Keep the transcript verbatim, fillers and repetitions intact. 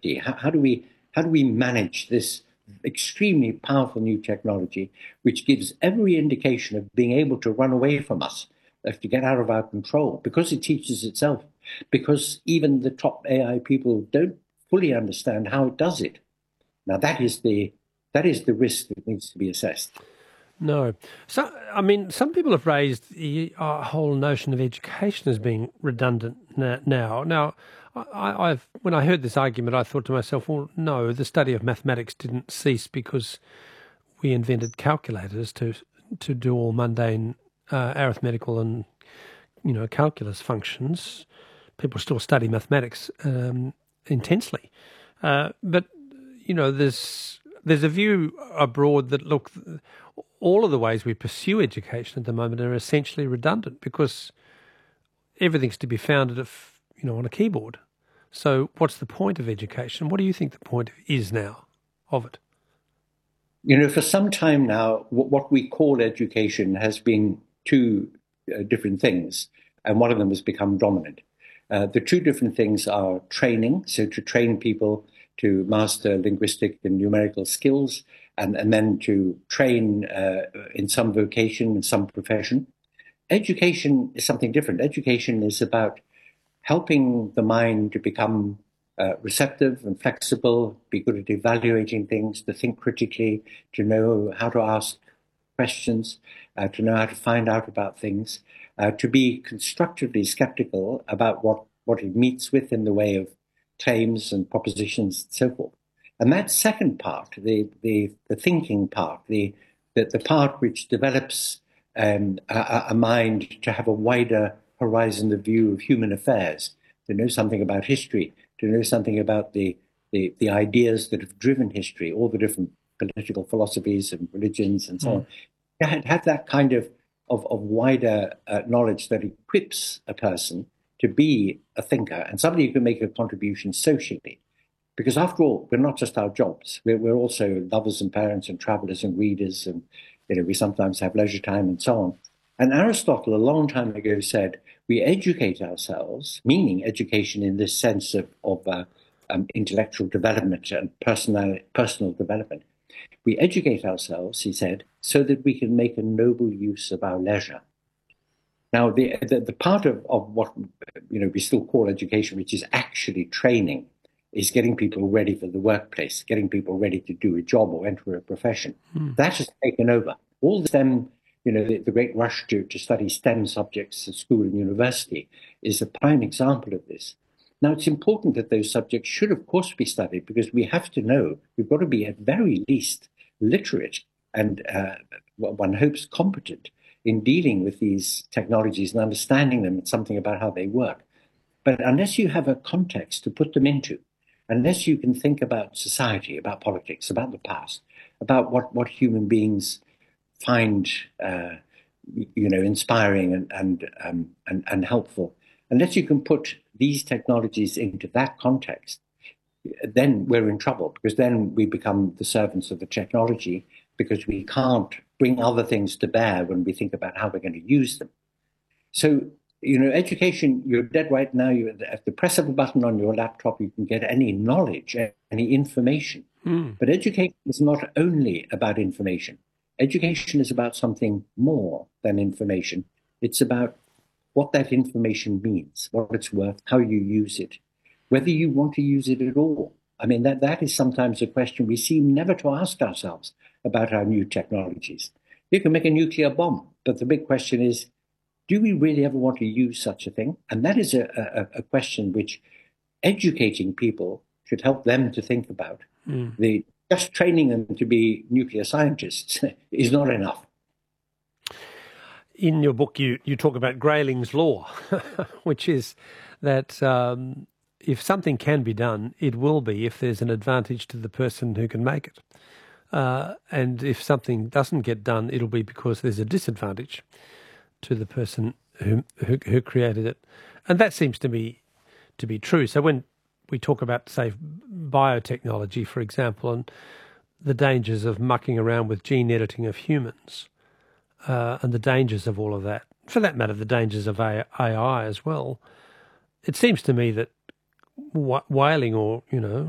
safety? How, how do we how do we manage this extremely powerful new technology, which gives every indication of being able to run away from us, of to get out of our control, because it teaches itself, because even the top A I people don't fully understand how it does it. Now that is the that is the risk that needs to be assessed. No. So, I mean, some people have raised the uh, whole notion of education as being redundant now. Now, I, I've when I heard this argument, I thought to myself, well, no, the study of mathematics didn't cease because we invented calculators to to do all mundane uh, arithmetical and, you know, calculus functions. People still study mathematics um, intensely. Uh, but, you know, there's there's a view abroad that, look, all of the ways we pursue education at the moment are essentially redundant because everything's to be found at a, you know, on a keyboard. So what's the point of education? What do you think the point is now of it? You know, for some time now, what we call education has been two uh, different things, and one of them has become dominant. Uh, the two different things are training, so to train people to master linguistic and numerical skills, and, and then to train uh, in some vocation, in some profession. Education is something different. Education is about helping the mind to become uh, receptive and flexible, be good at evaluating things, to think critically, to know how to ask questions, uh, to know how to find out about things, uh, to be constructively skeptical about what, what it meets with in the way of claims and propositions and so forth. And that second part, the the, the thinking part, the, the the part which develops um, a, a mind to have a wider horizon of view of human affairs, to know something about history, to know something about the, the, the ideas that have driven history, all the different political philosophies and religions and so mm. on. Have, have that kind of, of, of wider uh, knowledge that equips a person to be a thinker and somebody who can make a contribution socially. Because after all, we're not just our jobs. We're, we're also lovers and parents and travelers and readers, and you know, we sometimes have leisure time and so on. And Aristotle, a long time ago, said we educate ourselves, meaning education in this sense of, of uh, um, intellectual development and personal, personal development. We educate ourselves, he said, so that we can make a noble use of our leisure. Now, the, the, the part of, of what you know we still call education, which is actually training, is getting people ready for the workplace, getting people ready to do a job or enter a profession. Mm. That has taken over. All the STEM, you know, the, the great rush to, to study STEM subjects at school and university is a prime example of this. Now, it's important that those subjects should, of course, be studied because we have to know, we've got to be at very least literate and uh, one hopes competent in dealing with these technologies and understanding them and something about how they work. But unless you have a context to put them into, unless you can think about society, about politics, about the past, about what, what human beings find, uh, you know, inspiring and and, um, and and helpful, unless you can put these technologies into that context, then we're in trouble because then we become the servants of the technology because we can't bring other things to bear when we think about how we're going to use them. So, you know, education, you're dead right now. You at the press of a button on your laptop, you can get any knowledge, any information. Mm. But education is not only about information. Education is about something more than information. It's about what that information means, what it's worth, how you use it, whether you want to use it at all. I mean, that, that is sometimes a question we seem never to ask ourselves about our new technologies. You can make a nuclear bomb, but the big question is, do we really ever want to use such a thing? And that is a, a, a question which educating people should help them to think about. Mm. The, just training them to be nuclear scientists is not enough. In your book, you, you talk about Grayling's law, which is that um, if something can be done, it will be if there's an advantage to the person who can make it. Uh, and if something doesn't get done, it'll be because there's a disadvantage to the person who, who who created it. And that seems to me to be true. So when we talk about, say, biotechnology, for example, and the dangers of mucking around with gene editing of humans, uh, and the dangers of all of that, for that matter, the dangers of A I as well, it seems to me that whaling or, you know,